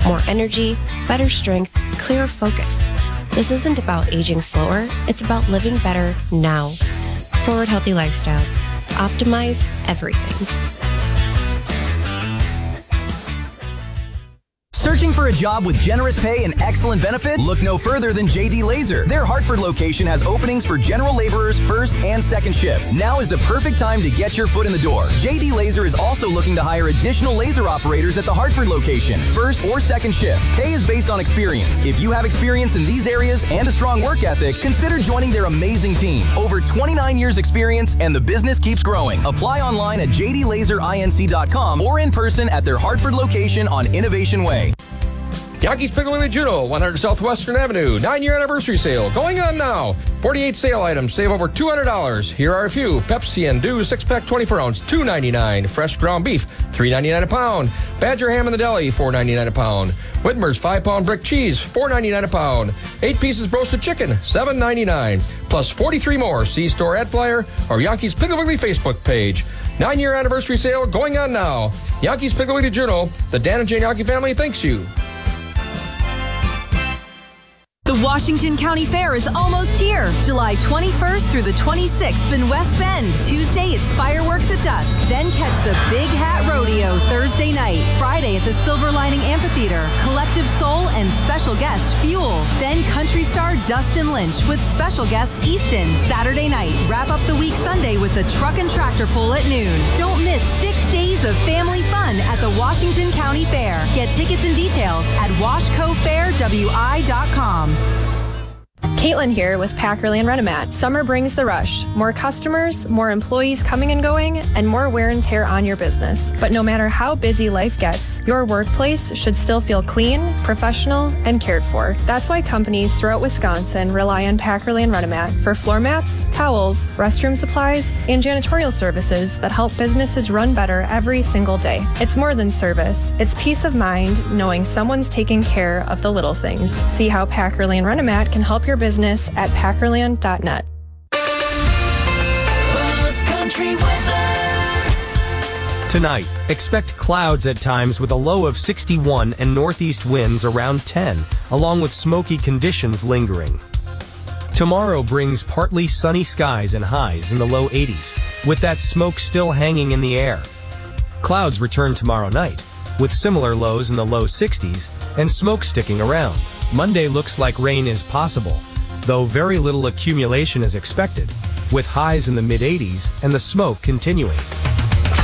More energy, better strength, clearer focus. This isn't about aging slower, it's about living better now. Forward Healthy Lifestyles. Optimize everything. Searching for a job with generous pay and excellent benefits? Look no further than JD Laser. Their Hartford location has openings for general laborers first and second shift. Now is the perfect time to get your foot in the door. JD Laser is also looking to hire additional laser operators at the Hartford location, first or second shift. Pay is based on experience. If you have experience in these areas and a strong work ethic, consider joining their amazing team. Over 29 years experience and the business keeps growing. Apply online at jdlaserinc.com or in person at their Hartford location on Innovation Way. Yankees Piggly Wiggly Judo, 100 Southwestern Avenue, 9-year anniversary sale going on now. 48 sale items, save over $200. Here are a few. Pepsi and Dew 6-pack 24-ounce, $2.99. Fresh ground beef, $3.99 a pound. Badger ham in the deli, $4.99 a pound. Whitmer's 5-pound brick cheese, $4.99 a pound. 8 pieces roasted chicken, $7.99. Plus 43 more. See store ad flyer or Yankees Piggly Wiggly Facebook page. 9-year anniversary sale going on now. Yankees Piggly Wiggly Judo, the Dan and Jane Yankee family thanks you. The Washington County Fair is almost here. July 21st through the 26th in West Bend. Tuesday, it's fireworks at dusk. Then catch the Big Hat Rodeo Thursday night. Friday at the Silver Lining Amphitheater. Collective Soul and special guest Fuel. Then country star Dustin Lynch with special guest Easton. Saturday night. Wrap up the week Sunday with the Truck and Tractor Pull at noon. Don't miss 6 days of family fun at the Washington County Fair. Get tickets and details at washcofairwi.com. Caitlin here with Packerly and Renomat. Summer brings the rush. More customers, more employees coming and going, and more wear and tear on your business. But no matter how busy life gets, your workplace should still feel clean, professional, and cared for. That's why companies throughout Wisconsin rely on Packerly and Renomat for floor mats, towels, restroom supplies, and janitorial services that help businesses run better every single day. It's more than service. It's peace of mind knowing someone's taking care of the little things. See how Packerly and Renomat can help your business at packerland.net. Tonight, expect clouds at times with a low of 61 and northeast winds around 10, along with smoky conditions lingering. Tomorrow brings partly sunny skies and highs in the low 80s, with that smoke still hanging in the air. Clouds return tomorrow night, with similar lows in the low 60s and smoke sticking around. Monday looks like rain is possible, though very little accumulation is expected, with highs in the mid-80s and the smoke continuing.